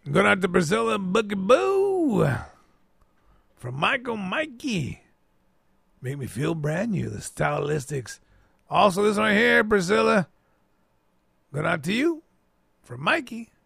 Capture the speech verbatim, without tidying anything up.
Going out to Priscilla Boogie Boo from Michael Mikey. Make me feel brand new. The Stylistics. Also, this one here, Priscilla. Going out to you from Mikey.